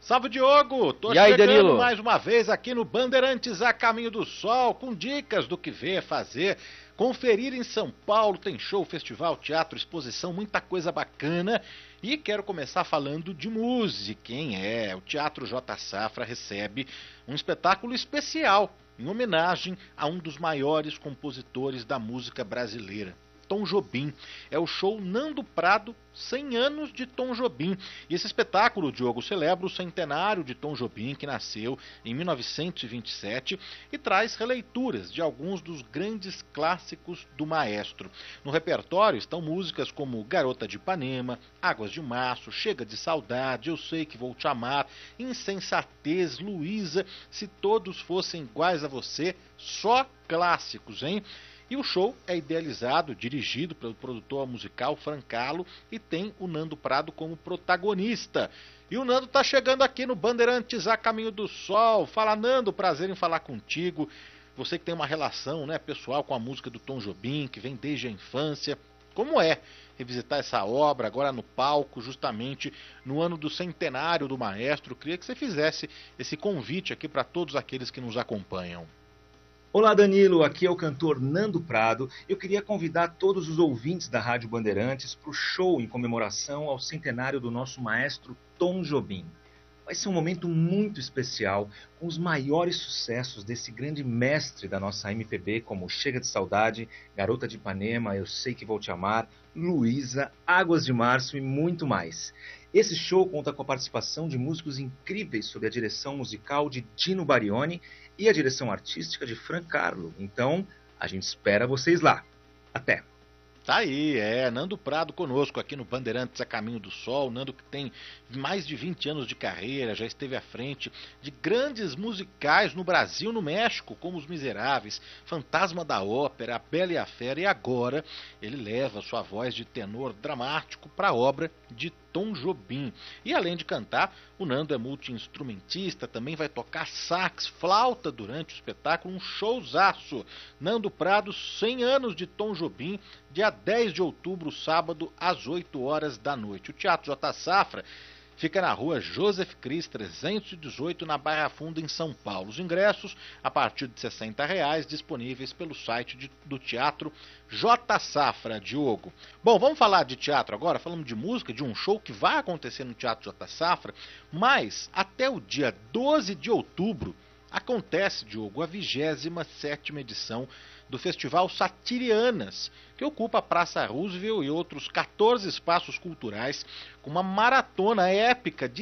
Salve, Diogo! Tô E aí, chegando Danilo? mais uma vez aqui no Bandeirantes a Caminho do Sol, com dicas do que ver, fazer, conferir em São Paulo. Tem show, festival, teatro, exposição, muita coisa bacana. E quero começar falando de música, hein? O Teatro J. Safra recebe um espetáculo especial em homenagem a um dos maiores compositores da música brasileira, Tom Jobim. É o show Nando Prado, 100 anos de Tom Jobim. E esse espetáculo, Diogo, celebra o centenário de Tom Jobim, que nasceu em 1927, e traz releituras de alguns dos grandes clássicos do maestro. No repertório estão músicas como Garota de Ipanema, Águas de Março, Chega de Saudade, Eu Sei Que Vou Te Amar, Insensatez, Luísa, Se Todos Fossem Iguais a Você, só clássicos, hein? E o show é idealizado, dirigido pelo produtor musical Fran Kahlo e tem o Nando Prado como protagonista. E o Nando tá chegando aqui no Bandeirantes a Caminho do Sol. Fala, Nando, prazer em falar contigo. Você que tem uma relação, né, pessoal com a música do Tom Jobim, que vem desde a infância. Como é revisitar essa obra agora no palco, justamente no ano do centenário do maestro? Eu queria que você fizesse esse convite aqui para todos aqueles que nos acompanham. Olá, Danilo, aqui é o cantor Nando Prado. Eu queria convidar todos os ouvintes da Rádio Bandeirantes para o show em comemoração ao centenário do nosso maestro Tom Jobim. Vai ser um momento muito especial, com os maiores sucessos desse grande mestre da nossa MPB, como Chega de Saudade, Garota de Ipanema, Eu Sei Que Vou Te Amar, Luísa, Águas de Março e muito mais. Esse show conta com a participação de músicos incríveis sob a direção musical de Dino Barioni e a direção artística de Fran Kahlo. Então, a gente espera vocês lá. Até! Tá aí, Nando Prado conosco aqui no Bandeirantes a Caminho do Sol. Nando que tem mais de 20 anos de carreira, já esteve à frente de grandes musicais no Brasil e no México, como Os Miseráveis, Fantasma da Ópera, A Bela e a Fera, e agora ele leva sua voz de tenor dramático para a obra de Tom Jobim. E além de cantar, o Nando é multi-instrumentista, também vai tocar sax, flauta durante o espetáculo, um showzaço. Nando Prado, 100 anos de Tom Jobim, dia 10 de outubro, sábado, às 8 horas da noite. O Teatro J. Safra fica na rua Joseph Cris 318, na Barra Funda, em São Paulo. Os ingressos, a partir de R$ 60,00, disponíveis pelo site do Teatro J. Safra, Diogo. Bom, vamos falar de teatro agora, falando de música, de um show que vai acontecer no Teatro J. Safra, mas até o dia 12 de outubro acontece, Diogo, a 27ª edição do Festival Satirianas, que ocupa a Praça Roosevelt e outros 14 espaços culturais, com uma maratona épica de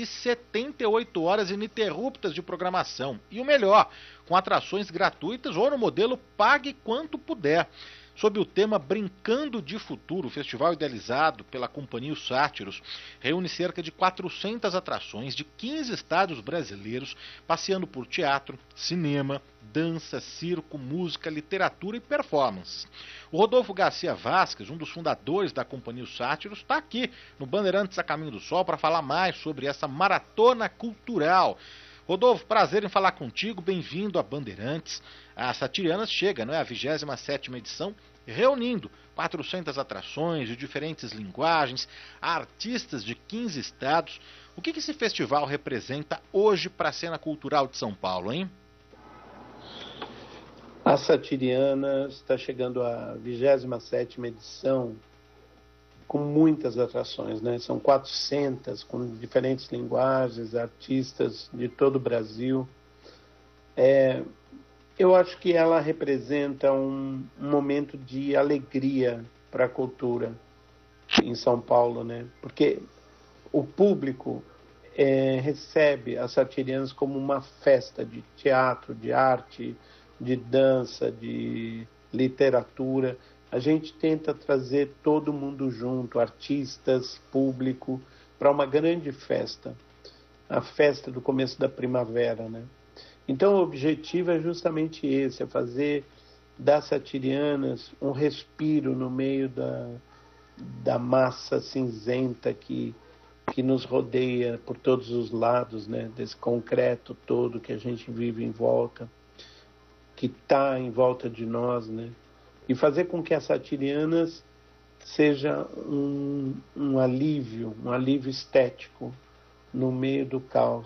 78 horas ininterruptas de programação. E o melhor, com atrações gratuitas ou no modelo Pague Quanto Puder. Sob o tema Brincando de Futuro, o festival idealizado pela Companhia Os Sátiros reúne cerca de 400 atrações de 15 estados brasileiros, passeando por teatro, cinema, dança, circo, música, literatura e performance. O Rodolfo Garcia Vasquez, um dos fundadores da Companhia Os Sátiros, está aqui no Bandeirantes a Caminho do Sol para falar mais sobre essa maratona cultural. Rodolfo, prazer em falar contigo, bem-vindo a Bandeirantes. A Satirianas chega, não é? A 27ª edição, reunindo 400 atrações de diferentes linguagens, artistas de 15 estados. O que esse festival representa hoje para a cena cultural de São Paulo, hein? A Satirianas está chegando à 27ª edição, com muitas atrações, né? São 400, com diferentes linguagens, artistas de todo o Brasil. Eu acho que ela representa um momento de alegria para a cultura em São Paulo, né? Porque o público recebe as Satirianas como uma festa de teatro, de arte, de dança, de literatura. A gente tenta trazer todo mundo junto, artistas, público, para uma grande festa, a festa do começo da primavera, né? Então o objetivo é justamente esse, é fazer das Satirianas um respiro no meio da massa cinzenta que nos rodeia por todos os lados, né? Desse concreto todo que a gente vive em volta, que está em volta de nós, né? E fazer com que as Satirianas seja um alívio estético no meio do caos.